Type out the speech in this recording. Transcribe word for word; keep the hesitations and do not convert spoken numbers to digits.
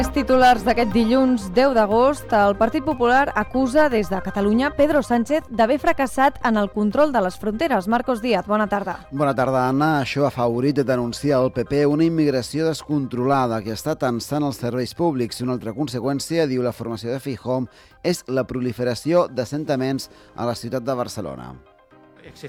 Els titulars d'aquest dilluns deu d'agost, el Partit Popular acusa des de Catalunya Pedro Sánchez d'haver fracassat en el control de les fronteres. Marcos Díaz, bona tarda. Bona tarda, Anna. Això ha afavorit denunciar al P P una immigració descontrolada que està tensant els serveis públics. Una altra conseqüència, diu la formació de Feijóo, és la proliferació d'assentaments a la ciutat de Barcelona.